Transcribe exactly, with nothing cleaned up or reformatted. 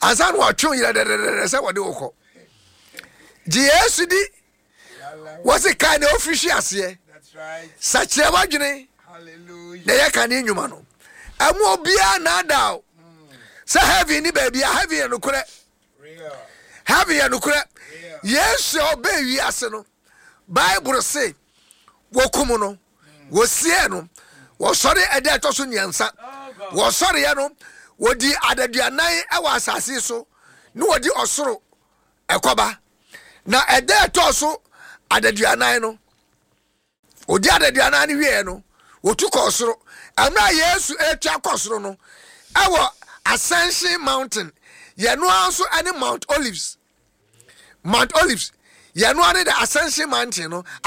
ansa no atwe yira de se wode wokọ Jesus di was a kind of official ase that's right such a wadwene hallelujah na ya kan enwuma no amu obia na daw say heavy ni baby heavy no kure real heavy no kure yes obey wi ase no Bible say wokum no wo sie no wo sori ede atoso nyansa wo sori ya no wodi adaduanan e wa asase so no wodi osoro ekoba na ede atoso adaduanan no wodi adaduanan ne wie no wotuko osoro amra Yesu etwa kosoro no ewo Ascension Mountain ye no anso any Mount Olives Mount Olives ye no ade the Ascension Mountain no